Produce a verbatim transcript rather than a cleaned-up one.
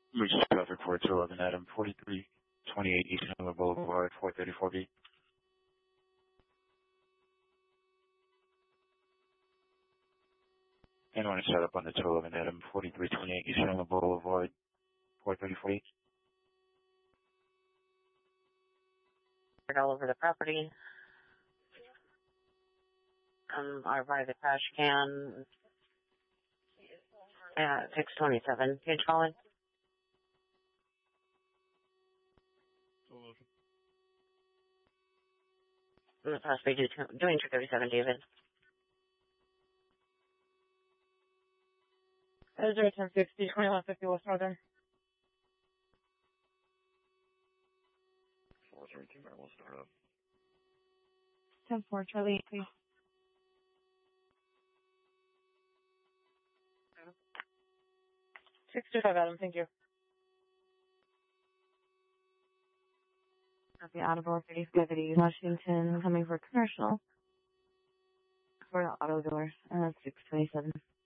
Reach traffic for two eleven Adam, forty-three twenty-eight East Miller Boulevard, four thirty-four B. Anyone set up on the two eleven Adam, forty-three twenty-eight East Miller Boulevard, four thirty-four B. All over the property. Um, or by the trash can at six twenty-seven. Can you call it? Possibly do, doing two thirty-seven, David. zero ten sixty, twenty-one fifty West Northern. four thirty-two by West Northern. ten four, Charlie, please. six two five, Adam, thank you. Copy, out of four thirty-five, Washington, coming for commercial. For the auto dealers, and that's six twenty-seven.